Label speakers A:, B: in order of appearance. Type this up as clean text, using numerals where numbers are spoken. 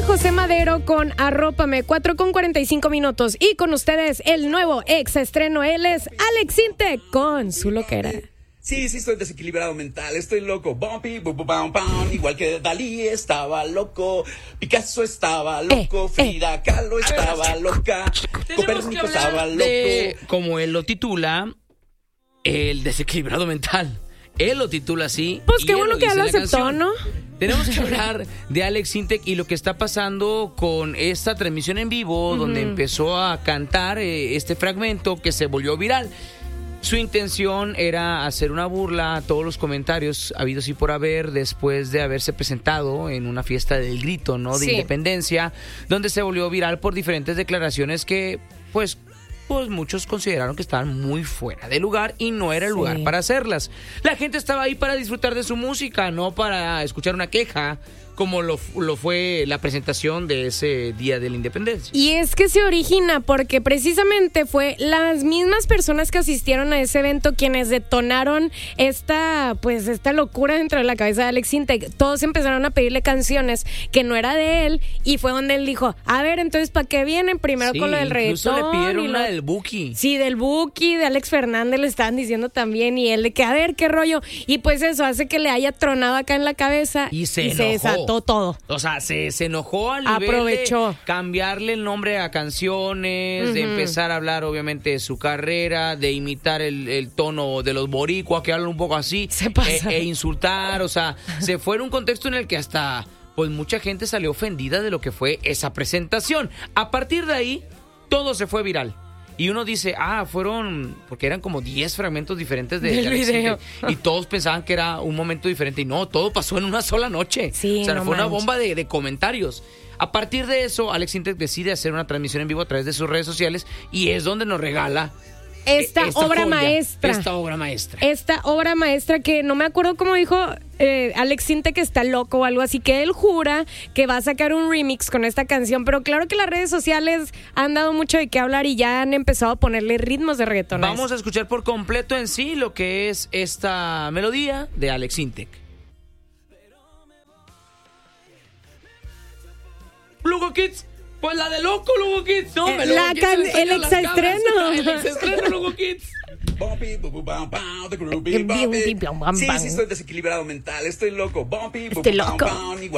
A: José Madero con Arrópame, 4:45. Y con ustedes el nuevo ex estreno, él es Alex Sintek con Su Loquera.
B: Sí, estoy desequilibrado mental, estoy loco. Bumpy, bum, bum, bum. Igual que Dalí estaba loco, Picasso estaba loco, Frida Kahlo estaba loca, Copérnico estaba loco.
C: Como él lo titula, el desequilibrado mental. Él lo titula así.
A: Pues qué bueno que él lo aceptó, ¿no?
C: Tenemos que hablar de Alex Sintek y lo que está pasando con esta transmisión en vivo, donde empezó a cantar este fragmento que se volvió viral. Su intención era hacer una burla a todos los comentarios habidos y por haber después de haberse presentado en una fiesta del grito, ¿no? De independencia, donde se volvió viral por diferentes declaraciones que, pues muchos consideraron que estaban muy fuera de lugar y no era el lugar para hacerlas. La gente estaba ahí para disfrutar de su música, no para escuchar una queja, como lo fue la presentación de ese Día de la Independencia.
A: Y es que se origina porque precisamente fue las mismas personas que asistieron a ese evento quienes detonaron esta locura dentro de la cabeza de Alex Sintek. Todos empezaron a pedirle canciones que no era de él y fue donde él dijo, a ver, entonces, ¿para qué vienen? Primero con lo del reggaetón.
C: Incluso le pidieron una del Buki.
A: Sí, del Buki, de Alex Fernández le estaban diciendo también y él de que, a ver, qué rollo. Y pues eso hace que le haya tronado acá en la cabeza
C: y se
A: desató todo.
C: O sea, se enojó al nivel
A: aprovechó
C: de cambiarle el nombre a canciones, de empezar a hablar obviamente de su carrera, de imitar el tono de los boricuas que hablan un poco así,
A: se pasa.
C: E insultar, o sea, se fue en un contexto en el que hasta pues mucha gente salió ofendida de lo que fue esa presentación. A partir de ahí, todo se fue viral. Y uno dice, fueron, porque eran como 10 fragmentos diferentes del video. Y todos pensaban que era un momento diferente. Y no, todo pasó en una sola noche.
A: Sí,
C: o sea, fue una bomba de comentarios. A partir de eso, Alex Sintek decide hacer una transmisión en vivo a través de sus redes sociales. Y es donde nos regala
A: esta obra
C: joya,
A: maestra.
C: Esta obra maestra.
A: Esta obra maestra que no me acuerdo cómo dijo Alex Sintek, que está loco o algo así, que él jura que va a sacar un remix con esta canción, pero claro que las redes sociales han dado mucho de qué hablar y ya han empezado a ponerle ritmos de reggaetón.
C: Vamos a escuchar por completo en sí lo que es esta melodía de Alex Sintek. Lugo Kids. Pues la de loco, Lugo Kids. No,
A: el ex estreno.
C: El ex estreno, Lugo Kids.
B: Sí, estoy desequilibrado mental, estoy loco. Bumpy,
A: Estoy loco.